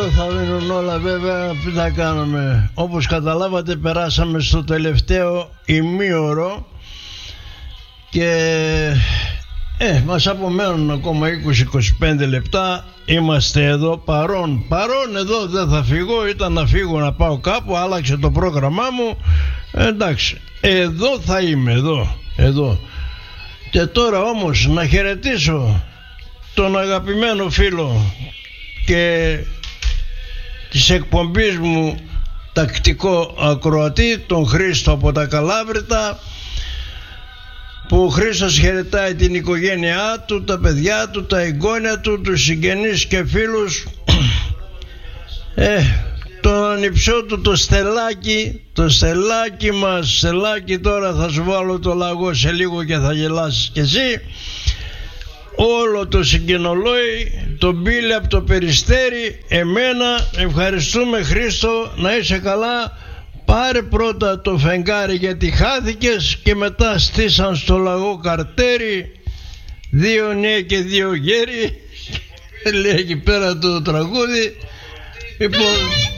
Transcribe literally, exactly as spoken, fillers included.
θα μείνουν όλα βέβαια, τι θα κάνουμε. Όπως καταλάβατε περάσαμε στο τελευταίο ημίωρο και ε, μας απομένουν ακόμα είκοσι με είκοσι πέντε λεπτά. Είμαστε εδώ παρόν, παρόν εδώ, δεν θα φύγω, ήταν να φύγω να πάω κάπου, άλλαξε το πρόγραμμά μου, ε, εντάξει, εδώ θα είμαι, εδώ, εδώ. Και τώρα όμως να χαιρετήσω τον αγαπημένο φίλο και της εκπομπής μου τακτικό ακροατή, τον Χρήστο από τα Καλάβρητα, που ο Χρήστος χαιρετάει την οικογένειά του, τα παιδιά του, τα εγγόνια του, τους συγγενείς και φίλους, ε, τον ανιψιό του, το Στελάκι, το Στελάκι μας. Στελάκι, τώρα θα σου βάλω το λαγό σε λίγο και θα γελάσεις κι εσύ. Όλο το συγκοινολόι, τον Μπίλη από το Περιστέρι, εμένα, ευχαριστούμε Χρήστο, να είσαι καλά. Πάρε πρώτα το φεγγάρι γιατί χάθηκες και μετά στήσαν στο λαγό καρτέρι, δύο νέοι και δύο γέροι, λέει εκεί πέρα το τραγούδι. Λοιπόν,